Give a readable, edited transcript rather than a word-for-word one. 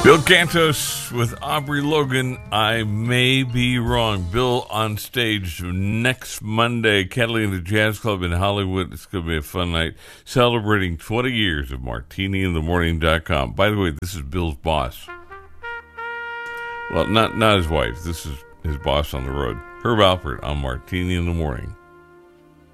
Bill Cantos with Aubrey Logan. I may be wrong. Bill on stage next Monday, Catalina Jazz Club in Hollywood. It's going to be a fun night, celebrating 20 years of MartiniInTheMorning.com. By the way, this is Bill's boss. Well, not his wife. This is his boss on the road. Herb Alpert on Martini in the Morning.